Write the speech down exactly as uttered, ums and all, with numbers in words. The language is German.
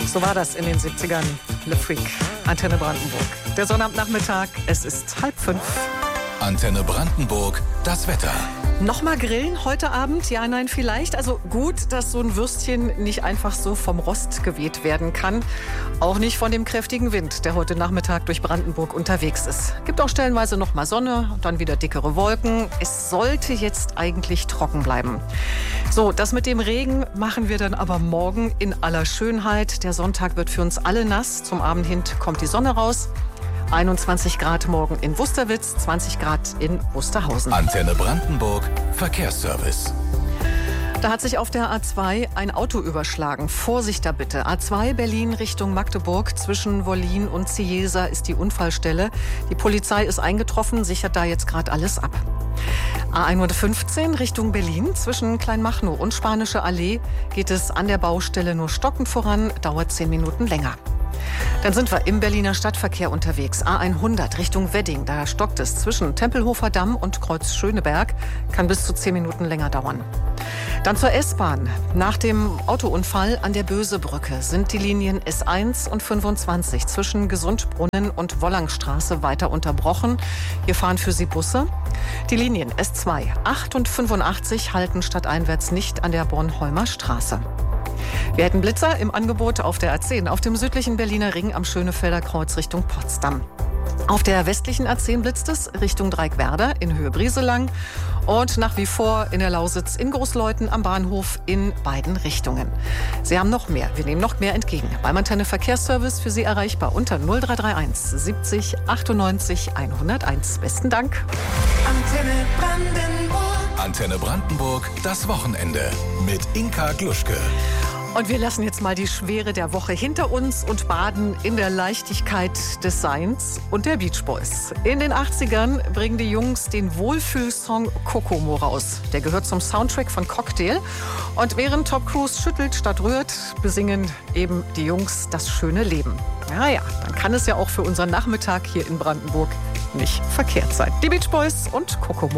So war das in den siebzigern. Le Freak, Antenne Brandenburg. Der Sonnabendnachmittag, es ist halb fünf. Antenne Brandenburg, das Wetter. Nochmal grillen heute Abend? Ja, nein, vielleicht. Also gut, dass so ein Würstchen nicht einfach so vom Rost geweht werden kann. Auch nicht von dem kräftigen Wind, der heute Nachmittag durch Brandenburg unterwegs ist. Gibt auch stellenweise nochmal Sonne, dann wieder dickere Wolken. Es sollte jetzt eigentlich trocken bleiben. So, das mit dem Regen machen wir dann aber morgen in aller Schönheit. Der Sonntag wird für uns alle nass. Zum Abend hin kommt die Sonne raus. einundzwanzig Grad morgen in Wusterwitz, zwanzig Grad in Wusterhausen. Antenne Brandenburg, Verkehrsservice. Da hat sich auf der A zwei ein Auto überschlagen. Vorsicht da bitte. A zwei Berlin Richtung Magdeburg. Zwischen Wollin und Cieza ist die Unfallstelle. Die Polizei ist eingetroffen, sichert da jetzt gerade alles ab. A hundertfünfzehn Richtung Berlin. Zwischen Kleinmachnow und Spanische Allee geht es an der Baustelle nur stockend voran, dauert zehn Minuten länger. Dann sind wir im Berliner Stadtverkehr unterwegs. A hundert Richtung Wedding. Da stockt es zwischen Tempelhofer Damm und Kreuz Schöneberg. Kann bis zu zehn Minuten länger dauern. Dann zur S-Bahn. Nach dem Autounfall an der Bösebrücke sind die Linien S eins und fünfundzwanzig zwischen Gesundbrunnen und Wollangstraße weiter unterbrochen. Hier fahren für Sie Busse. Die Linien S zwei, acht und fünfundachtzig halten stadteinwärts nicht an der Bornholmer Straße. Wir hätten Blitzer im Angebot auf der A zehn, auf dem südlichen Berliner Ring am Schönefelder Kreuz Richtung Potsdam. Auf der westlichen A zehn blitzt es Richtung Dreieckwerder in Höhe Brieselang und nach wie vor in der Lausitz in Großleuthen am Bahnhof in beiden Richtungen. Sie haben noch mehr, wir nehmen noch mehr entgegen. Beim Antenne Verkehrsservice für Sie erreichbar unter null drei drei eins siebzig achtundneunzig hunderteins. Besten Dank. Antenne Brandenburg. Antenne Brandenburg, das Wochenende mit Inka Gluschke. Und wir lassen jetzt mal die Schwere der Woche hinter uns und baden in der Leichtigkeit des Seins und der Beach Boys. In den achtzigern bringen die Jungs den Wohlfühlsong Kokomo raus. Der gehört zum Soundtrack von Cocktail. Und während Tom Cruise schüttelt statt rührt, besingen eben die Jungs das schöne Leben. Naja, dann kann es ja auch für unseren Nachmittag hier in Brandenburg nicht verkehrt sein. Die Beach Boys und Kokomo.